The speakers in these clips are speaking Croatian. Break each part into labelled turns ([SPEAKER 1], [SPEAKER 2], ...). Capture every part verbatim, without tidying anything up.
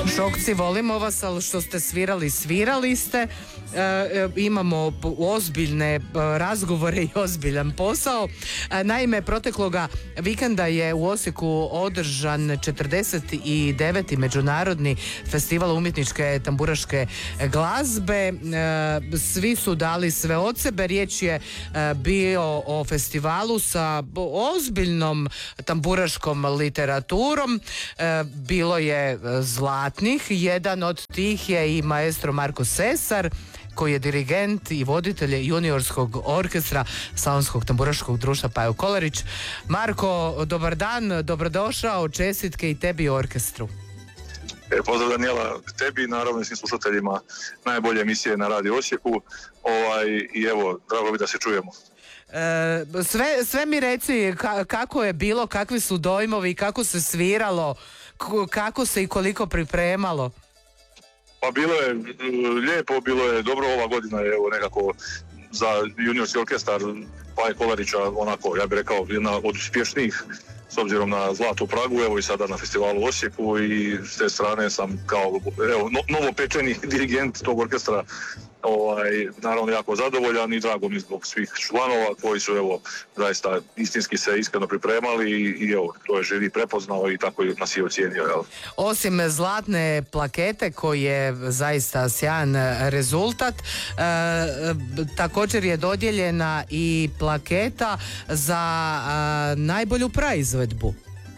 [SPEAKER 1] Šokci, volimo vas, ali što ste svirali, svirali ste. E, e, imamo ozbiljne e, razgovore i ozbiljan posao. E, naime, protekloga vikenda je u Osijeku održan četrdeset deveti Međunarodni festival umjetničke tamburaške glazbe. E, svi su dali sve od sebe. Riječ je e, bio o festivalu sa ozbiljnom tamburaškom literaturom. E, bilo je zlatnih. Jedan od tih je i maestro Marko Sesar, koji je dirigent i voditelj juniorskog orkestra Slavonskog tamburaškog društva Pajo Kolarić. Marko, dobar dan, dobrodošao, čestitke i tebi i orkestru.
[SPEAKER 2] E, pozdrav Daniela, tebi i naravno svim slušateljima najbolje emisije na Radio Osijeku. Ovaj, I evo, drago bi da se čujemo.
[SPEAKER 1] E, sve, sve mi reci ka, kako je bilo, kakvi su dojmovi, kako se sviralo, kako se i koliko pripremalo?
[SPEAKER 2] Pa bilo je lijepo, bilo je dobro, ova godina je evo nekako za juniorski orkestar Paje Kolarića onako, ja bih rekao, jedna od uspješnijih s obzirom na Zlatu Pragu, evo i sada na festivalu u Osijeku i s te strane sam kao evo, no, novopečeni dirigent tog orkestra ovaj, naravno jako zadovoljan i drago mi zbog svih članova koji su evo zaista istinski se iskreno pripremali i, i evo to je živi prepoznao i tako nas i ocijenio. Jel?
[SPEAKER 1] Osim zlatne plakete koji je zaista sjajan rezultat, e, također je dodijeljena i plaketa za a, najbolju praizvedbu.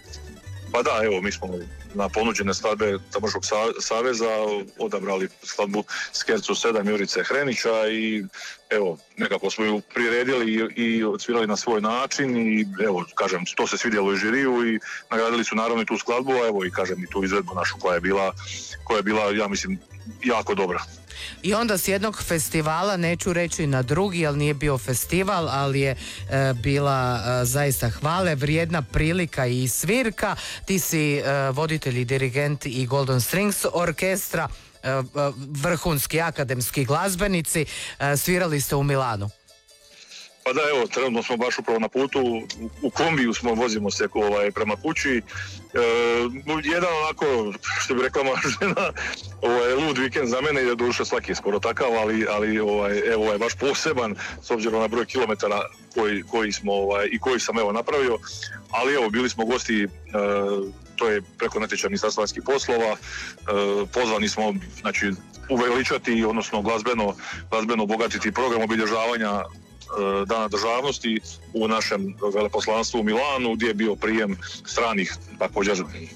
[SPEAKER 2] Pa da, evo mi smo na ponuđene skladbe Tamburaškog saveza odabrali skladbu Skercu sedam Jurice Hrenića i evo nekako smo ju priredili i, i odsvirali na svoj način i evo kažem to se svidjelo i žiriju i nagradili su naravno i tu skladbu, a evo i kažem i tu izvedbu našu koja je bila, koja je bila ja mislim jako dobra.
[SPEAKER 1] I onda s jednog festivala, neću reći na drugi, ali nije bio festival, ali je e, bila e, zaista hvale vrijedna prilika i svirka. Ti si e, voditelj i dirigent i Golden Strings orkestra, e, e, vrhunski akademski glazbenici, e, svirali ste u Milanu.
[SPEAKER 2] Pa da, evo, trenutno smo baš upravo na putu, u, u kombiju smo, vozimo se ovaj, prema kući. E, jedan onako, što bi rekla moja žena, ovaj, lud vikend za mene, je doduše svaki je skoro takav, ali, ali ovaj, evo, ovaj, baš poseban, s obzirom na broj kilometara koji, koji smo, ovaj, i koji sam evo napravio, ali evo, bili smo gosti, e, to je preko natječaja Ministarstva vanjskih poslova, e, pozvani smo, znači, uveličati, odnosno glazbeno, glazbeno obogatiti program obilježavanja Dana državnosti u našem veleposlanstvu u Milanu gdje je bio prijem stranih također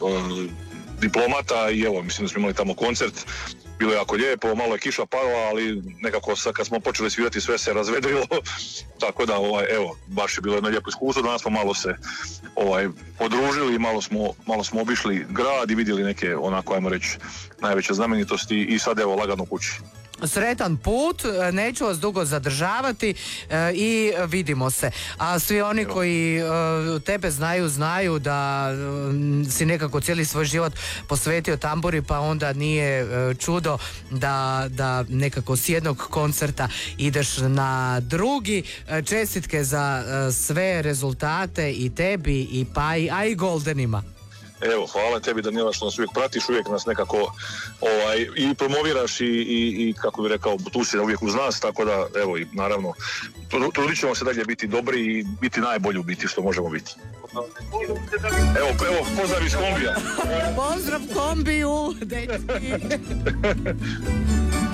[SPEAKER 2] diplomata i evo mislim da smo imali tamo koncert, bilo je jako lijepo, malo je kiša pala, ali nekako sad kad smo počeli svirati sve se razvedrilo, tako da ovaj, evo baš je bilo jedno lijepo iskustvo, danas smo malo se ovaj, podružili, malo smo, malo smo obišli grad i vidjeli neke onako ajmo reći najveće znamenitosti i sad evo lagano kući.
[SPEAKER 1] Sretan put, neću vas dugo zadržavati e, i vidimo se. A svi oni Evo. koji e, tebe znaju, znaju da e, si nekako cijeli svoj život posvetio tamburi, pa onda nije e, čudo da, da nekako s jednog koncerta ideš na drugi. E, čestitke za e, sve rezultate i tebi i Paji, a i Goldenima.
[SPEAKER 2] Evo, hvala tebi Daniela što nas uvijek pratiš, uvijek nas nekako ovaj, i promoviraš i, i, i kako bih rekao, tu si uvijek uz nas, tako da evo i naravno trudit ćemo se dalje biti dobri i biti najbolji u biti što možemo biti. Evo, evo pozdrav iz kombija.
[SPEAKER 1] Pozdrav kombiju, dečki.